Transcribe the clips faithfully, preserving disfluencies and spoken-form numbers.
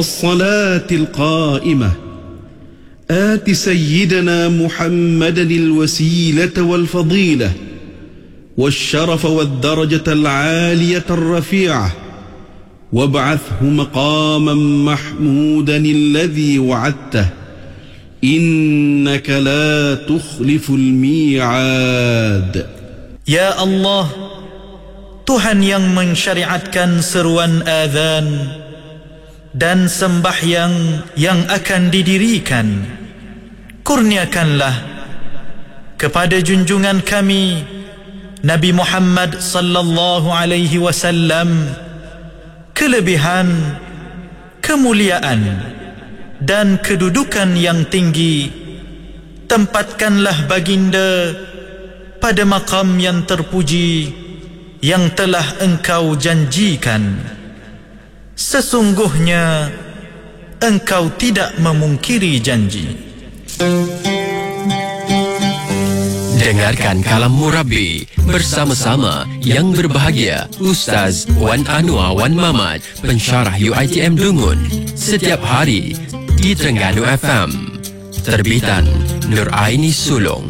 الصلاة القائمة آت سيدنا محمدا الوسيلة والفضيلة والشرف والدرجة العالية الرفيعة وابعثه مقاما محمودا الذي وعدته إنك لا تخلف الميعاد. Ya Allah, Tuhan yang mensyariatkan seruan azan dan sembahyang yang akan didirikan, kurniakanlah kepada junjungan kami Nabi Muhammad sallallahu alaihi wasallam kelebihan, kemuliaan dan kedudukan yang tinggi. Tempatkanlah baginda pada maqam yang terpuji yang telah engkau janjikan. Sesungguhnya engkau tidak memungkiri janji. Dengarkan Kalam Murabbi bersama-sama yang berbahagia Ustaz Wan Anwar Wan Mamat, pensyarah U I T M Dungun, setiap hari di Terengganu F M. Terbitan Nur Aini Sulong.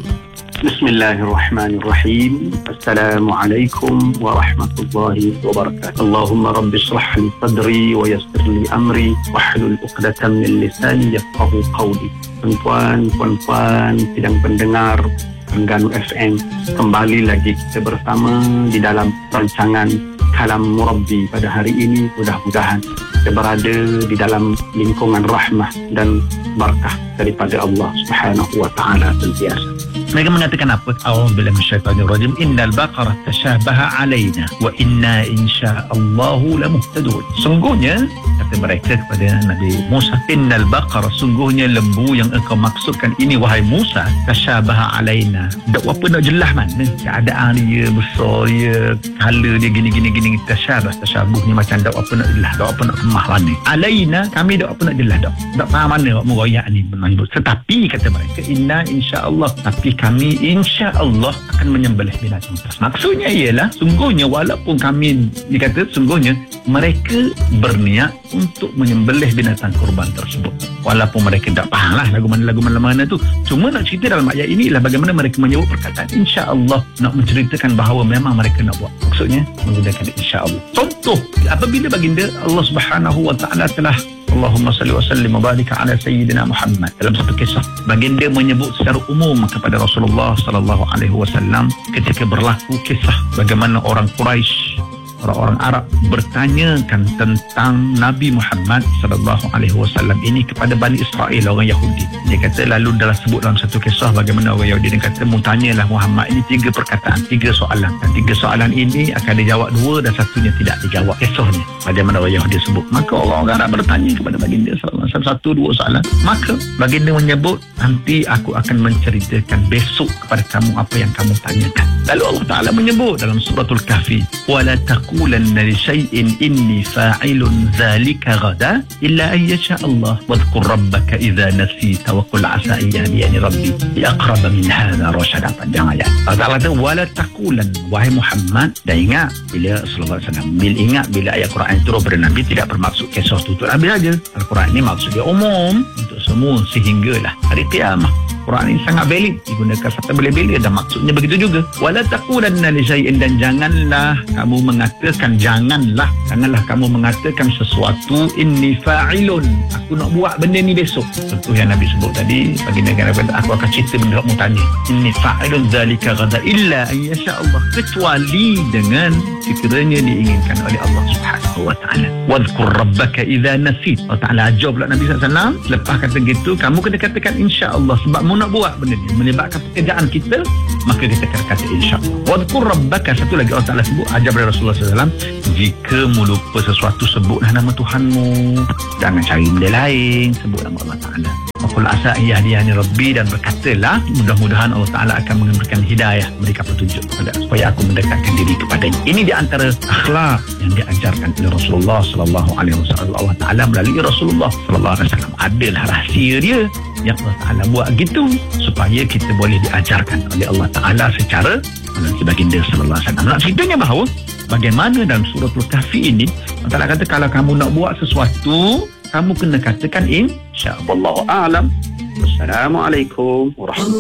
Bismillahirrahmanirrahim. Assalamualaikum warahmatullahi wabarakatuh. Allahumma rabbi shrah li sadri wa yassir li amri wahlul 'uqdatam min lisani yafqahu qawli. Tuan-tuan, puan-puan, sidang pendengar Terengganu F M, kembali lagi kita bersama di dalam rancangan Kalam Murabbi pada hari ini. Mudah-mudahan kita berada di dalam lingkungan rahmah dan barakah daripada Allah Subhanahu wa taala sentiasa. Mereka mengatakan apa? A'udzubillahi minasyaitonir rajim. Innal baqarah tashabaha alaina wa inna insyaallahu lamuhtadun. Sungguhnya kata mereka kepada Nabi Musa, innal baqarah, sungguhnya lembu yang engkau maksudkan ini wahai Musa, tashabaha alaina. Tak apa nak jelas mana keadaan dia, besar dia, kala dia gini-gini gini, tashabah, tashabuhnya macam tak apa nak jelas, tak apa nak kemah mana. Alaina, kami tak apa nak jelas, tak tak faham mana buat merayak ni menanggut. Tetapi kata mereka, inna insyaallah, tapi kami insya-Allah akan menyembelih binatang tersebut. Maksudnya ialah sungguhnya walaupun kami dikata sungguhnya mereka berniat untuk menyembelih binatang kurban tersebut. Walaupun mereka tak fahamlah lagu mana-lagu mana-mana tu. Cuma nak cerita dalam ayat ini ialah bagaimana mereka menyebut perkataan insya-Allah, nak menceritakan bahawa memang mereka nak buat. Maksudnya menggunakan insya-Allah. Contoh, apabila baginda Allah Subhanahu wa taala telah Allahumma salli wa sallim wa barik ala sayyidina Muhammad, dalam satu kisah baginda menyebut secara umum kepada Rasulullah sallallahu alaihi wasallam ketika berlaku kisah bagaimana orang Quraisy, orang-orang Arab bertanyakan tentang Nabi Muhammad sallallahu alaihi wasallam ini kepada Bani Israel, orang Yahudi. Dia kata, lalu dalam sebut dalam satu kisah bagaimana orang Yahudi dia kata, mutanyalah Muhammad ini tiga perkataan, tiga soalan, dan tiga soalan ini akan dijawab dua dan satunya tidak dijawab. Kisahnya bagaimana orang Yahudi sebut. Maka orang Arab bertanya kepada baginda sallallahu alaihi wasallam satu dua soalan. Maka baginda menyebut, nanti aku akan menceritakan besok kepada kamu apa yang kamu tanyakan. Lalu Allah Ta'ala menyebut dalam suratul Kahfi, wala taqulanna li syai'in inni fa'ilun dzalika ghada illa ay yasha Allah wadhkur rabbaka idza nasita wa qul asa ayyadiyani rabbi bi aqrab min hadha rasyada. Panjang ayat. Allah Ta'ala kata wala taqulan, wahai Muhammad, dan ingat bila sallallahu alaihi wasallam bil ingat bila ayat Quran itu kepada Nabi tidak bermaksud kisah tutur Nabi saja. Al-Quran ini maksud dia umum untuk semua sehinggalah hari kiamat. Quran ini sangat valid, digunakan serta bila-bila dan maksudnya begitu juga. Wala taqulanna li syai'in, dan janganlah kamu mengatakan janganlah janganlah kamu mengatakan sesuatu inni fa'ilun, aku nak buat benda ni besok. Contoh yang Nabi sebut tadi, baginda kata aku akan cerita benda kamu tanya, inni fa'ilun dzalika ghada illa an yasha Allah, kecuali dengan sekiranya diinginkan oleh Allah Subhanahu wa taala. Wadhkur rabbaka idza nasit. Allah Taala ajar pula Nabi sallallahu alaihi wasallam, lepas kata gitu kamu kena katakan insya-Allah, sebab mu nak buat benda ni melibatkan pekerjaan kita, maka kita kena kata insya-Allah. Wadhkur rabbaka, satu lagi Allah Taala sebut, ajar kepada Rasulullah sallallahu alaihi wasallam, jika mu lupa sesuatu sebutlah nama Tuhanmu, jangan cari benda lain, sebut nama Allah Taala. Qul asa yahdiyani rabbi, dan berkatalah mudah-mudahan Allah Taala akan memberikan hidayah, memberikan petunjuk kepada supaya aku mendekatkan diri kepadanya. Ini di antara akhlak yang diajarkan oleh Rasulullah sallallahu alaihi wasallam. Allah Taala melalui Rasulullah sallallahu alaihi wasallam adalah rahsia dia yang Allah Taala buat gitu supaya kita boleh diajarkan oleh Allah Taala secara melalui baginda sallallahu alaihi wasallam. Nak ceritanya bahawa bagaimana dalam suratul Kahfi ini Allah Taala kata kalau kamu nak buat sesuatu kamu kena katakan insya. Wallahu a'lam. Wassalamualaikum warahmatullahi